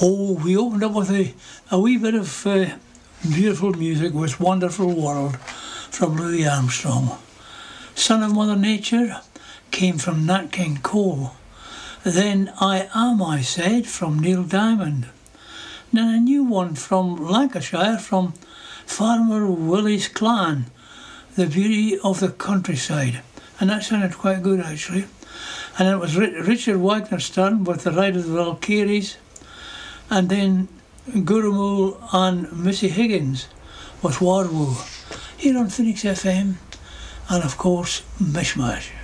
Oh, we opened up with a wee bit of beautiful music with Wonderful World from Louis Armstrong. Son of Mother Nature came from Nat King Cole. Then I Am, I Said from Neil Diamond. Then a new one from Lancashire from Farmer Willie's Clan, The Beauty of the Countryside. And that sounded quite good actually. And it was Richard Wagner's turn with The Ride of the Valkyries. And then Gurumul and Missy Higgins with Warwoo. Here on Phoenix FM. And of course, Mishmash.